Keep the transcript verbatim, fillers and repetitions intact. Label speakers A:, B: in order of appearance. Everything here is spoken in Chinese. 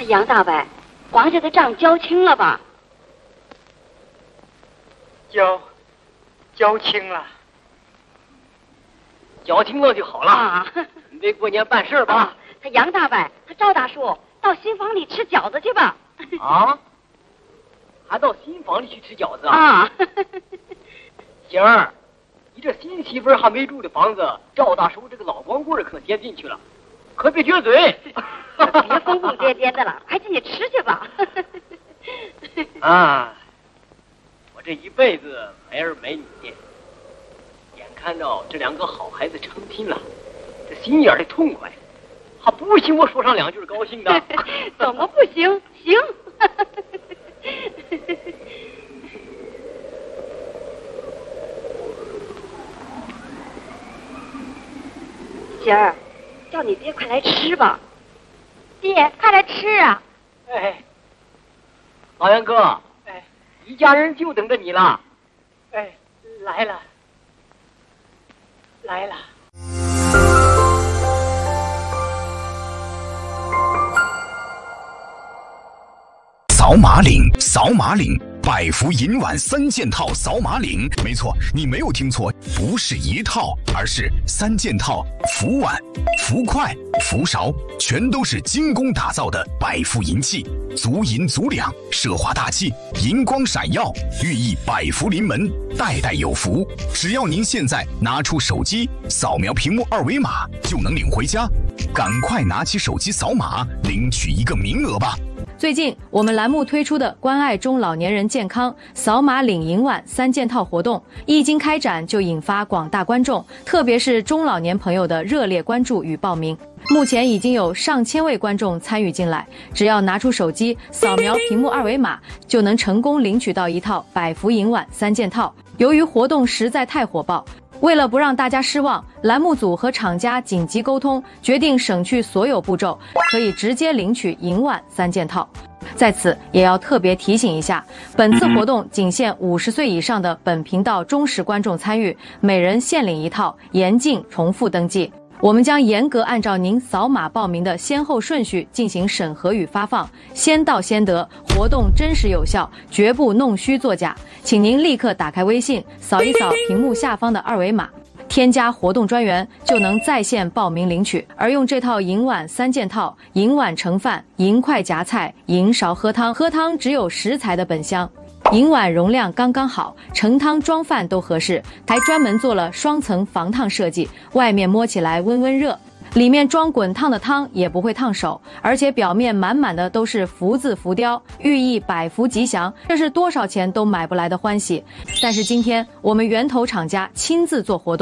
A: 杨大伯，王家的账交清了吧？
B: 交，交清了。交清了就好了。
A: 啊，
B: 准备过年办事吧。
A: 啊，他杨大伯，他赵大叔到新房里吃饺子去吧。
B: 啊？还到新房里去吃饺子啊？
A: 啊。
B: 星儿，你这新媳妇还没住的房子，赵大叔这个老光棍可先进去了，可别撅嘴。
A: 别疯疯癫癫的了，快进去吃去吧。
B: 啊，我这一辈子没儿没女的，眼看着这两个好孩子成亲了，这心眼里痛快，还不行我说上两句高兴的。
A: 怎么不行？行。姐儿，叫你爹快来吃吧。爹，快来吃啊！
B: 哎，老杨哥，哎，一家人就等着你了。哎，来了，来了。
C: 扫码领，扫码领。百福银碗三件套扫码领，没错，你没有听错，不是一套，而是三件套，福碗、福筷、福勺，全都是精工打造的百福银器，足银足两，奢华大气，银光闪耀，寓意百福临门，代代有福。只要您现在拿出手机，扫描屏幕二维码，就能领回家。赶快拿起手机扫码，领取一个名额吧。
D: 最近我们栏目推出的关爱中老年人健康扫码领银碗三件套活动一经开展，就引发广大观众特别是中老年朋友的热烈关注与报名。目前已经有上千位观众参与进来，只要拿出手机扫描屏幕二维码，就能成功领取到一套百福银碗三件套。由于活动实在太火爆，为了不让大家失望，栏目组和厂家紧急沟通，决定省去所有步骤，可以直接领取银碗三件套。在此也要特别提醒一下，本次活动仅限五十岁以上的本频道忠实观众参与，每人限领一套，严禁重复登记。我们将严格按照您扫码报名的先后顺序进行审核与发放，先到先得，活动真实有效，绝不弄虚作假。请您立刻打开微信，扫一扫屏幕下方的二维码，添加活动专员，就能在线报名领取。而用这套银碗三件套，银碗盛饭，银筷夹菜，银勺喝汤，喝汤只有食材的本香。银碗容量刚刚好，盛汤装饭都合适，还专门做了双层防烫设计，外面摸起来温温热，里面装滚烫的汤也不会烫手，而且表面满满的都是福字浮雕，寓意百福吉祥，这是多少钱都买不来的欢喜。但是今天我们源头厂家亲自做活动。